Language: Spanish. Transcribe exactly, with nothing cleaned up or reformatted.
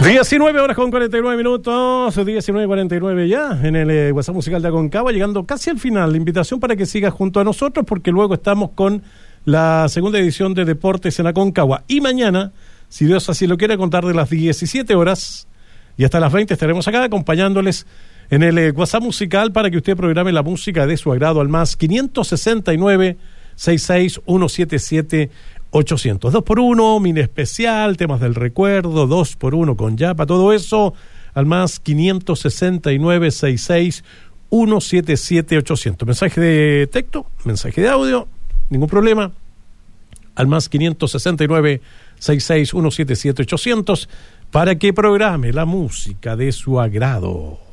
diecinueve horas con cuarenta y nueve minutos, diecinueve cuarenta y nueve ya, en el eh, WhatsApp musical de Aconcagua, llegando casi al final. La invitación para que sigas junto a nosotros, porque luego estamos con la segunda edición de Deportes en Aconcagua. Y mañana, si Dios así lo quiere, a contar de las diecisiete horas y hasta las veinte estaremos acá acompañándoles en el eh, WhatsApp musical para que usted programe la música de su agrado al más quinientos sesenta y nueve, sesenta y seis, ciento setenta y siete, ochocientos. Dos por uno, mini especial, temas del recuerdo, dos por uno con Yapa, todo eso al más quinientos sesenta y nueve, sesenta y seis, ciento setenta y siete, ochocientos. Mensaje de texto, mensaje de audio, ningún problema, al más quinientos sesenta y nueve, sesenta y seis, ciento setenta y siete, ochocientos, para que programe la música de su agrado.